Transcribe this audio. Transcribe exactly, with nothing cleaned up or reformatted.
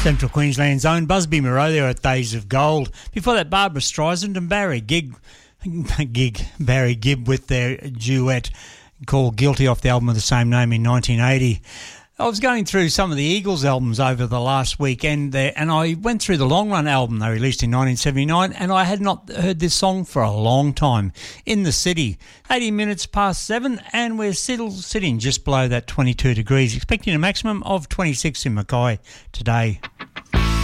Central Queensland's own Busby Moreau there at Days of Gold. Before that, Barbara Streisand and Barry Gig, Gig Barry Gibb with their duet called Guilty off the album of the same name in nineteen eighty. I was going through some of the Eagles albums over the last weekend there, and I went through the Long Run album they released in nineteen seventy-nine, and I had not heard this song for a long time. In the City, eighty minutes past seven, and we're still sitting just below that twenty-two degrees, expecting a maximum of twenty-six in Mackay today.